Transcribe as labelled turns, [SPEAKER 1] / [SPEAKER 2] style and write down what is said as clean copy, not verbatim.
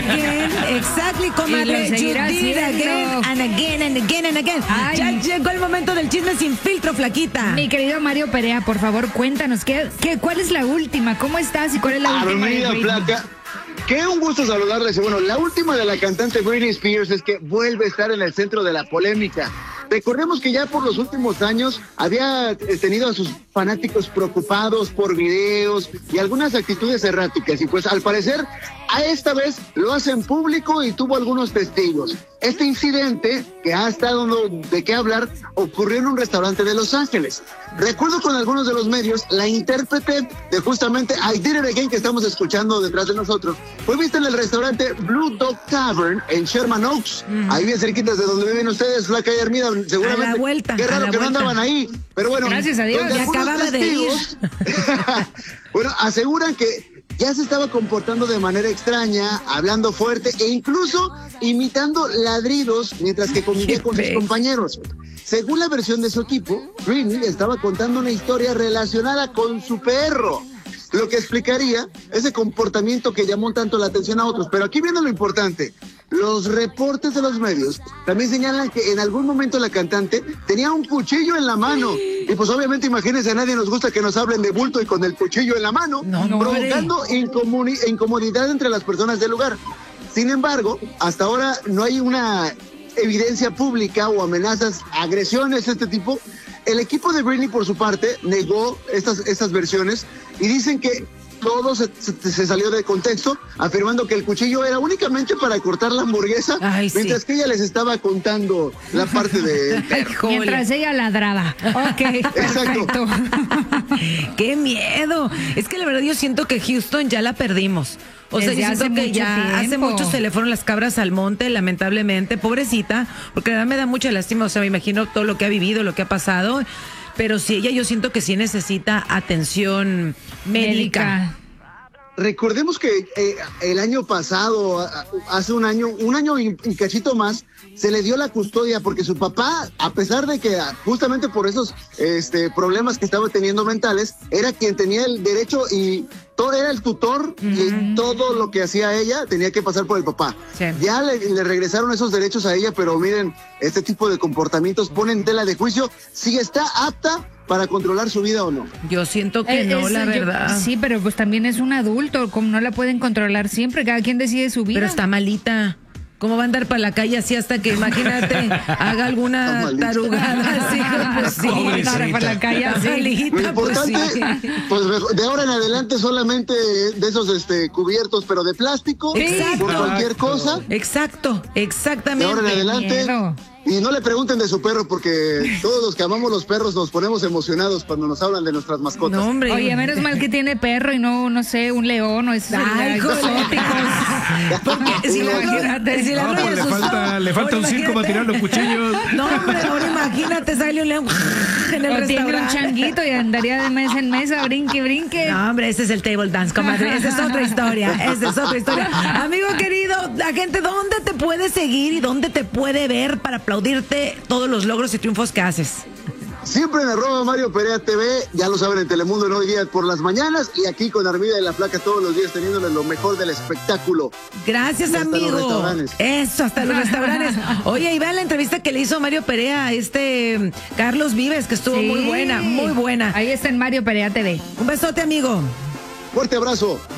[SPEAKER 1] again. Exactly, comadre. You did again and again and again and again.
[SPEAKER 2] Ay.
[SPEAKER 1] Ya llegó el momento del chisme sin filtro, flaquita.
[SPEAKER 2] Mi querido Mario Perea, por favor, cuéntanos, ¿cuál es la última? ¿Cómo estás y cuál es la última?
[SPEAKER 3] Armida Flaca. Qué un gusto saludarles. Bueno, la última de la cantante Britney Spears es que vuelve a estar en el centro de la polémica. Recordemos que ya por los últimos años había tenido a sus fanáticos preocupados por videos y algunas actitudes erráticas. Y pues al parecer, a esta vez lo hace en público y tuvo algunos testigos. Este incidente, que ha estado de qué hablar, ocurrió en un restaurante de Los Ángeles. Recuerdo con algunos de los medios, la intérprete de justamente I Did It Again, que estamos escuchando detrás de nosotros, fue vista en el restaurante Blue Dog Tavern en Sherman Oaks. Ahí bien cerquitas de donde viven ustedes, Flaca y Armida, seguramente.
[SPEAKER 1] A la vuelta.
[SPEAKER 3] Qué raro que no andaban ahí. Pero bueno,
[SPEAKER 2] gracias a Dios,
[SPEAKER 1] ya acababa de ir.
[SPEAKER 3] Bueno, aseguran que ya se estaba comportando de manera extraña, hablando fuerte e incluso imitando ladridos mientras que convivía con sus compañeros. Según la versión de su equipo, Britney estaba contando una historia relacionada con su perro, lo que explicaría ese comportamiento que llamó tanto la atención a otros. Pero aquí viene lo importante. Los reportes de los medios también señalan que en algún momento la cantante tenía un cuchillo en la mano. Y pues obviamente, imagínense, a nadie nos gusta que nos hablen de bulto y con el cuchillo en la mano, provocando incomodidad entre las personas del lugar. Sin embargo, hasta ahora no hay una evidencia pública o amenazas, agresiones de este tipo. El equipo de Britney, por su parte, negó estas versiones y dicen que todo se salió de contexto, afirmando que el cuchillo era únicamente para cortar la hamburguesa, mientras que ella les estaba contando la parte de
[SPEAKER 2] mientras ella ladraba. Ok, perfecto.
[SPEAKER 1] ¡Qué miedo! Es que la verdad yo siento que Houston ya la perdimos. O sea, yo siento que ya hace mucho se le fueron las cabras al monte, lamentablemente, pobrecita, porque la verdad me da mucha lástima, o sea, me imagino todo lo que ha vivido, lo que ha pasado, pero sí, ella yo siento que sí necesita atención médica.
[SPEAKER 3] Recordemos que el año pasado, hace un año y cachito más, se le dio la custodia porque su papá, a pesar de que justamente por esos problemas que estaba teniendo mentales, era quien tenía el derecho y todo era el tutor y todo lo que hacía ella tenía que pasar por el papá. Sí. Ya le regresaron esos derechos a ella, pero miren, este tipo de comportamientos ponen tela de juicio si está apta para controlar su vida o no.
[SPEAKER 1] Yo siento que no, la verdad.
[SPEAKER 2] Sí, pero pues también es un adulto, como no la pueden controlar siempre, cada quien decide su vida.
[SPEAKER 1] Pero está malita. ¿Cómo va a andar para la calle así hasta que, imagínate, haga alguna tarugada así? Pues sí,
[SPEAKER 2] andar para la calle así.
[SPEAKER 3] Lo importante, pues de ahora en adelante solamente de esos cubiertos, pero de plástico, por cualquier cosa.
[SPEAKER 1] Exacto, exactamente.
[SPEAKER 3] De ahora en adelante. Y no le pregunten de su perro, porque todos los que amamos los perros nos ponemos emocionados cuando nos hablan de nuestras mascotas.
[SPEAKER 2] No, hombre. Oye, menos mal que tiene perro y no sé, un león o esos exóticos.
[SPEAKER 1] Porque si
[SPEAKER 4] le falta un circo para tirar los cuchillos.
[SPEAKER 1] No, hombre, ahora imagínate, sale un león en el restaurante.
[SPEAKER 2] Tiene un changuito y andaría de mesa en mesa, brinque.
[SPEAKER 1] No, hombre, ese es el table dance, comadre. Esa es otra historia. Amigo querido, la gente, ¿dónde te puede seguir y dónde te puede ver para aplaudirte todos los logros y triunfos que haces?
[SPEAKER 3] Siempre en @Mario Perea TV, ya lo saben, en Telemundo en Hoy Día por las mañanas y aquí con Armida y la Flaca todos los días teniéndoles lo mejor del espectáculo.
[SPEAKER 1] Gracias, amigo. Eso, hasta los restaurantes. Oye, y vean la entrevista que le hizo Mario Perea a Carlos Vives, que estuvo muy buena, muy buena.
[SPEAKER 2] Ahí está en Mario Perea TV.
[SPEAKER 1] Un besote, amigo.
[SPEAKER 3] Fuerte abrazo.